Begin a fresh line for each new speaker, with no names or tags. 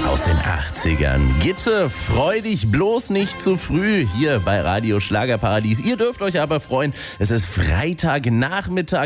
aus den 80ern. Gitte, freu dich bloß nicht zu früh hier bei Radio Schlagerparadies. Ihr dürft euch aber freuen, es ist Freitagnachmittag.